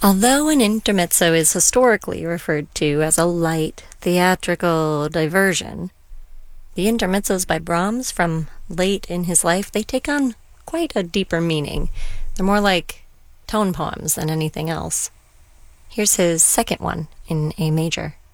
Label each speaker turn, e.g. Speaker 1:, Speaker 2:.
Speaker 1: Although an intermezzo is historically referred to as a light, theatrical diversion, the intermezzos by Brahms from late in his life, they take on quite a deeper meaning. They're more like tone poems than anything else. Here's his second one in A major.